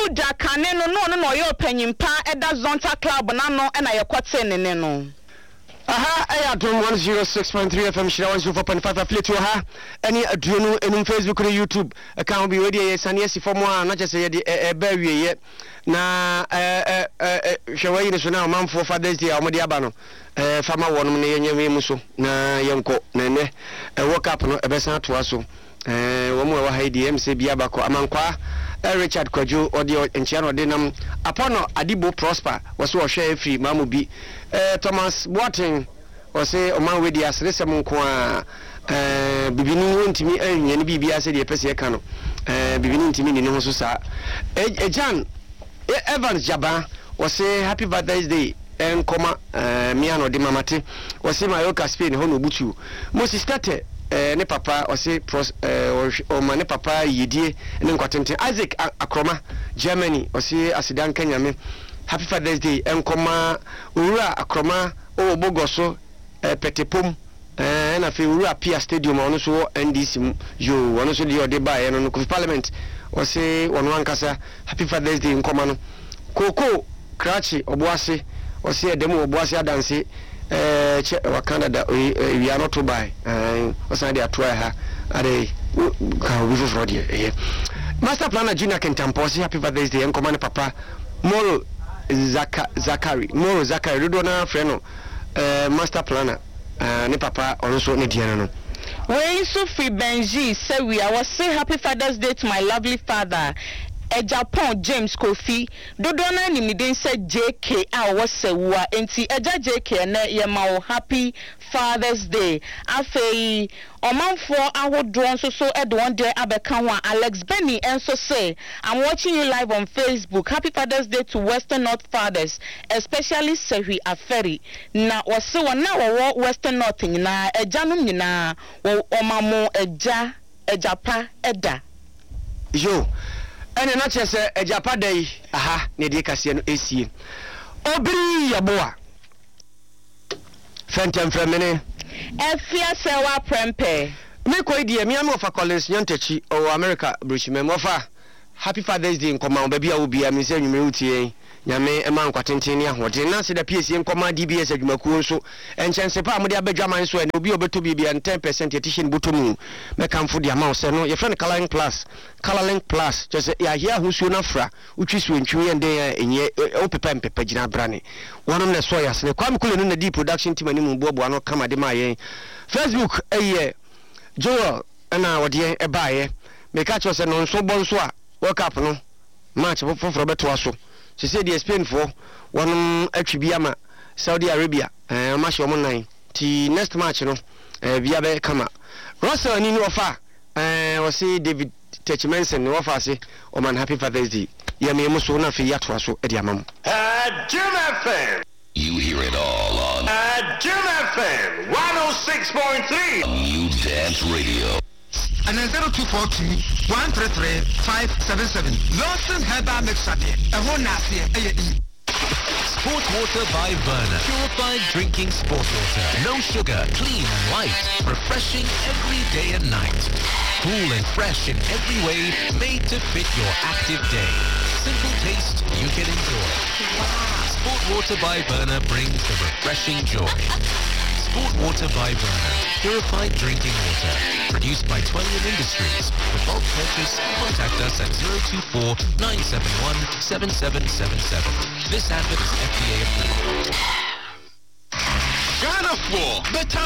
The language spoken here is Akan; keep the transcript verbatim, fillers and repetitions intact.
Judah Kane no no no yo panyimpa eda Zonta Club na no e na yekote ne no. Aha, I am one oh six point three F M, Shira one oh four point five affiliate to her. Any adreno in Facebook or YouTube account be ready. Yes, and yes, for more, not just a berry yet. Na, uh, uh, Shaway is now, Mam for Father's Day, Amadi Abano, uh, Fama one, Yamuso, Na Yanko, Nene, a walk up a besan to us. One more Haidi M C Biabako, Amankwa, Richard Kwajo, audio and channel denum. Upon Adibo Prosper was so share free, Mamubi. Thomas Boateng was say o man we dia srese mo ko a eh bibini wontimi anya ne bibia se de pese ka no eh bibini ntimi ni ho so sa Ejan Evans Jaba was say happy birthday day en koma eh miano de mamate was say Mayoka Spain ho no butu mo sister eh ne papa was say o man ne papa yedie ne nkwatente Isaac Akroma Germany was say asidan Kenya me happy Father's Day en koma ura Akroma o bogoso eh petepom eh na fe ura Pia Stadium ono so N D C yo ono so di ode ba e no parliament o se ono ankasa happy Father's Day en koma no koko krachi oboase o se demo oboase adanse eh wa Canada we are not to buy eh o san dey atoa ha ade ka we for fraud eh master planner Junior Kentampo se happy Father's Day en koma ne papa Moro Zaka Zakari Moro Zakari Rodona freno eh master planner eh ne papa also ne diana no. We so free Benji say we I was say happy Father's Day to my lovely father. E Japan James Kofi Dodona ni den say J K a was say wa enti eja J K na ye ma happy Father's Day afei omanfo ahodro so so e don dey abeka ho Alex Benny enso say I'm watching you live on Facebook. Happy Father's Day to Western North fathers, especially Sehi Aferi na wose wona wo Western North na eja no nyina wo omamo eja ejapa eda yo ene na chese ejapa dai aha ne de kase no esie obiri yaboa fentem fremene efia sewa prempe me ko die me am of Collins Nyantachi o America Bruchime mofa happy Father's Day nkoma obabi a obi a me se nwumere utie nyame ema nkwatenten ne ahoden na se da P S nkoma D B S adwumaku nso enchense pa amode abadwaman so ene obi obeto bibia ten percent yetition botomu me kamfo de ama se no ye friend Coloring Plus Coloring Plus just ya hia husuo na fra utwisu ntwi ende enye opepa mpepa gina brane wonom na so ya se kwam kule no na D production team ani mu bobo no kama de ma ye Facebook eye Joel na wode e baaye me ka cho se no nso bonso a World Cup no match foforo beto aso she said the Spain for one atwibia Saudi Arabia eh match o nine ti next match no eh bia be kama Russell ni no ofa eh we say David Techmensen no ofa say o man happy Father's Day ya me mo so na fe ya to aso e dia mam at Jim F M. You hear it all on at Jim F M one oh six point three New Dance Radio. And then zero two four two one three three five seven seven. Lawson Herbal Mixade. A whole nasty. Sport water by Burner. Purified drinking sport water. No sugar, clean and light. Refreshing every day and night. Cool and fresh in every way. Made to fit your active day. Simple taste you can enjoy. Sport water by Burner brings the refreshing joy. Sport water by Burner. Purified drinking water. Produced by Twellian Industries. For bulk purchase, contact us at zero two four nine seven one seven seven seven seven. This advert is F D A approved. Ghana four. Better